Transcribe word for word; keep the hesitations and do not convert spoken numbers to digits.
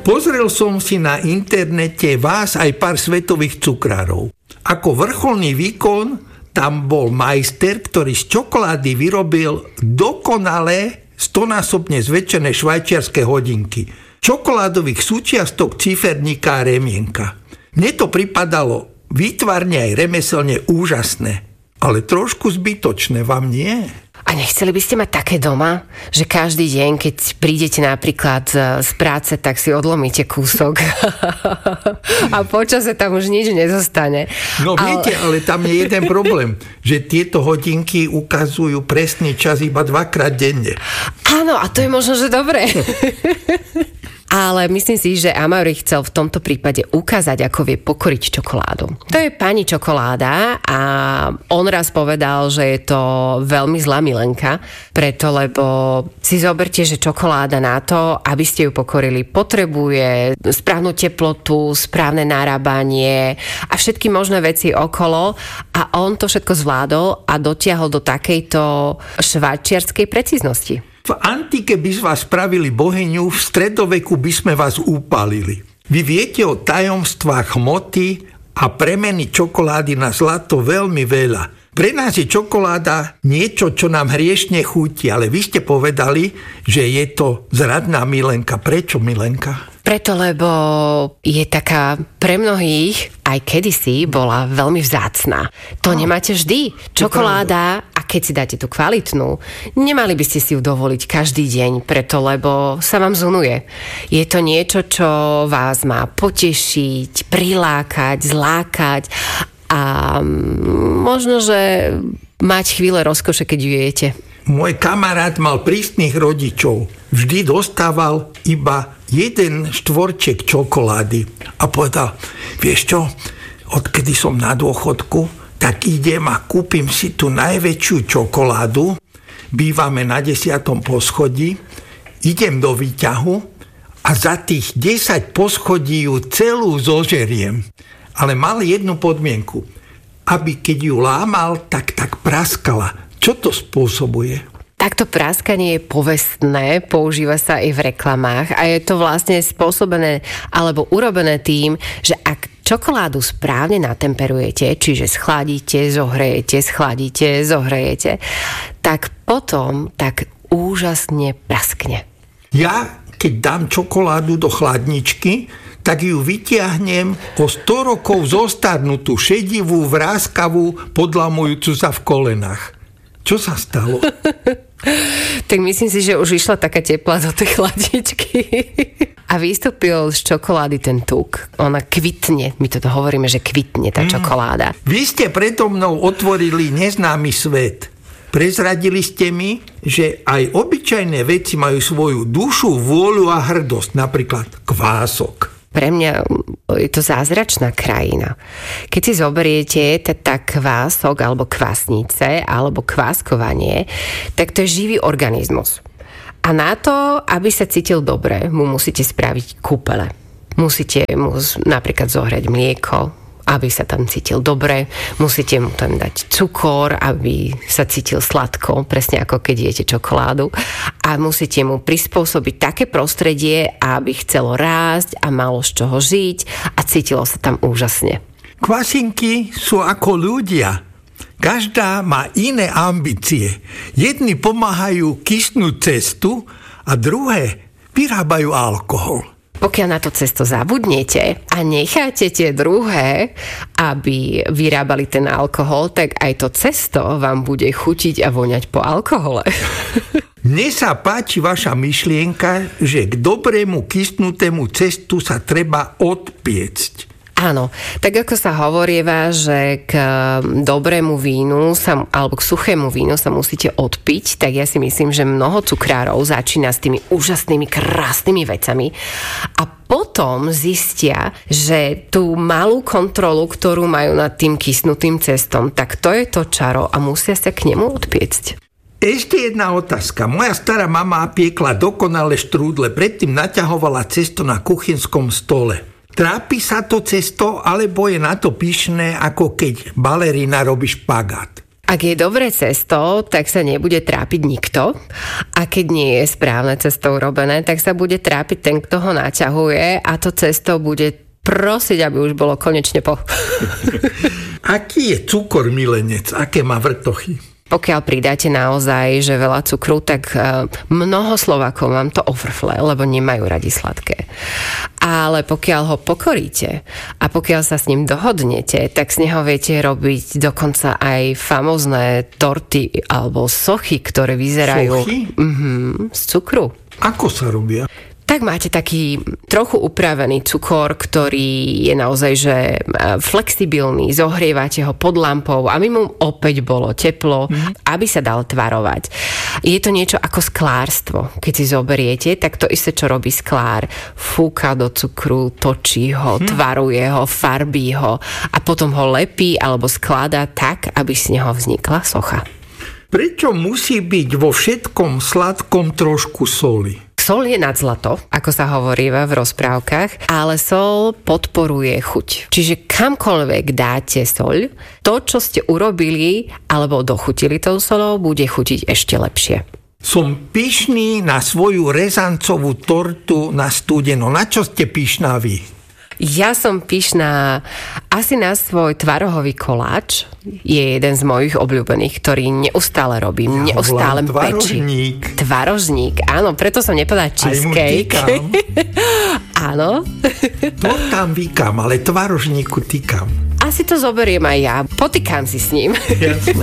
Pozrel som si na internete vás aj pár svetových cukrárov. Ako vrcholný výkon tam bol majster, ktorý z čokolády vyrobil dokonalé stonásobne zväčšené švajčiarske hodinky. Čokoládových súčiastok, ciferníka a remienka. Mne to pripadalo výtvarne aj remeselne úžasné. Ale trošku zbytočné, vám nie? A nechceli by ste mať také doma, že každý deň, keď prídete napríklad z práce, tak si odlomíte kúsok a počase tam už nič nezostane. No viete, ale, ale tam je jeden problém, že tieto hodinky ukazujú presný čas iba dvakrát denne. Áno, a to je možno, že dobré. Ale myslím si, že Amaury chcel v tomto prípade ukázať, ako vie pokoriť čokoládu. To je pani čokoláda a on raz povedal, že je to veľmi zlá milenka, preto lebo si zoberte, že čokoláda na to, aby ste ju pokorili, potrebuje správnu teplotu, správne narábanie a všetky možné veci okolo a on to všetko zvládol a dotiahol do takejto švajčiarskej precíznosti. V antike by z vás spravili bohyňu, v stredoveku by sme vás upálili. Vy viete o tajomstvách hmoty a premeny čokolády na zlato veľmi veľa. Pre nás je čokoláda niečo, čo nám hriešne chutí, ale vy ste povedali, že je to zradná milenka. Prečo milenka? Preto, lebo je taká pre mnohých, aj kedysi, bola veľmi vzácna. To no, nemáte vždy. Čokoláda, a keď si dáte tú kvalitnú, nemali by ste si ju dovoliť každý deň, preto, lebo sa vám zunuje. Je to niečo, čo vás má potešiť, prilákať, zlákať a možno, že mať chvíle rozkoše, keď ju jete. Môj kamarát mal prísnych rodičov. Vždy dostával iba jeden štvorček čokolády. A povedal, vieš čo, odkedy som na dôchodku, tak idem a kúpim si tú najväčšiu čokoládu. Bývame na desiatom poschodí. Idem do výťahu a za tých desať poschodí ju celú zožeriem. Ale mal jednu podmienku. Aby keď ju lámal, tak tak praskala. Čo to spôsobuje? Takto praskanie je povestné, používa sa aj v reklamách a je to vlastne spôsobené alebo urobené tým, že ak čokoládu správne natemperujete, čiže schladíte, zohrejete, schladíte, zohrejete, tak potom tak úžasne praskne. Ja, keď dám čokoládu do chladničky, tak ju vytiahnem o sto rokov zostarnutú, šedivú, vráskavú, podlamujúcu sa v kolenách. Čo sa stalo? Tak myslím si, že už išla taká teplá do tej chladničky. A vystúpil z čokolády ten tuk. Ona kvitne, my toto hovoríme, že kvitne tá čokoláda. Mm. Vy ste predo mnou otvorili neznámy svet. Prezradili ste mi, že aj obyčajné veci majú svoju dušu, vôľu a hrdosť. Napríklad kvások. Pre mňa je to zázračná krajina. Keď si zoberiete tak kvások alebo kvásnice alebo kváskovanie, tak to je živý organizmus. A na to, aby sa cítil dobre, mu musíte spraviť kúpele. Musíte mu napríklad zohrať mlieko, aby sa tam cítil dobre. Musíte mu tam dať cukor, aby sa cítil sladko, presne ako keď jete čokoládu. A musíte mu prispôsobiť také prostredie, aby chcelo rásť a malo z čoho žiť a cítilo sa tam úžasne. Kvasinky sú ako ľudia. Každá má iné ambície. Jedni pomáhajú kysnúť cestu a druhé vyrábajú alkohol. Pokiaľ na to cesto zabudnete a necháte tie druhé, aby vyrábali ten alkohol, tak aj to cesto vám bude chutiť a voňať po alkohole. Mne sa páči vaša myšlienka, že k dobrému kysnutému cestu sa treba odpiecť. Áno, tak ako sa hovorieva, že k dobrému vínu sa, alebo k suchému vínu sa musíte odpiť, tak ja si myslím, že mnoho cukrárov začína s tými úžasnými, krásnymi vecami a potom zistia, že tú malú kontrolu, ktorú majú nad tým kysnutým cestom, tak to je to čaro a musia sa k nemu odpiecť. Ešte jedna otázka. Moja stará mama piekla dokonale štrúdle, predtým naťahovala cesto na kuchynskom stole. Trápi sa to cesto, alebo je na to pyšné, ako keď balerína robí špagát? Ak je dobré cesto, tak sa nebude trápiť nikto. A keď nie je správne cesto urobené, tak sa bude trápiť ten, kto ho naťahuje a to cesto bude prosiť, aby už bolo konečne po. Aký je cukor milenec? Aké má vrtochy? Pokiaľ pridáte naozaj, že veľa cukru, tak mnoho Slovákov vám to ofrfle, lebo nemajú radi sladké. Ale pokiaľ ho pokoríte a pokiaľ sa s ním dohodnete, tak z neho viete robiť dokonca aj famózne torty alebo sochy, ktoré vyzerajú mm-hmm, z cukru. Ako sa robia? Tak máte taký trochu upravený cukor, ktorý je naozaj že flexibilný, zohrievate ho pod lampou, aby mu opäť bolo teplo, mm. aby sa dal tvarovať. Je to niečo ako sklárstvo. Keď si zoberiete, tak to isté, čo robí sklár. Fúka do cukru, točí ho, mm. tvaruje ho, farbí ho a potom ho lepí alebo skladá tak, aby z neho vznikla socha. Prečo musí byť vo všetkom sladkom trošku soli? Sol je nad zlato, ako sa hovoríva v rozprávkach, ale sol podporuje chuť. Čiže kamkoľvek dáte soľ, to, čo ste urobili alebo dochutili tou solou, bude chutiť ešte lepšie. Som pyšný na svoju rezancovú tortu na studeno. Na čo ste pyšná vy? Ja som pyšná asi na svoj tvarohový koláč. Je jeden z mojich obľúbených, ktorý neustále robím. Ja neustále pečí. Tvarožník. Tvarožník, áno, preto som nepovedala cheesecake. Áno. To tam vykám, ale tvarožníku týkam. Asi to zoberiem aj ja. Potýkam si s ním. Jasne.